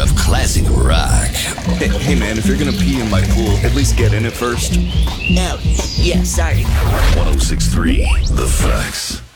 of classic rock. Hey man, if you're gonna pee in my pool, at least get in it first. Oh, yeah, sorry. 1063 The Facts.